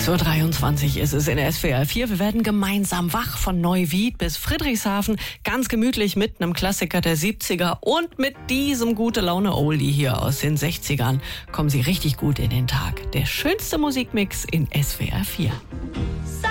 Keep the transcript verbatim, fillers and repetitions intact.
sechs Uhr dreiundzwanzig ist es in S W R vier. Wir werden gemeinsam wach von Neuwied bis Friedrichshafen. Ganz gemütlich mit einem Klassiker der siebziger und mit diesem Gute-Laune-Oldie hier aus den sechzigern kommen Sie richtig gut in den Tag. Der schönste Musikmix in S W R vier.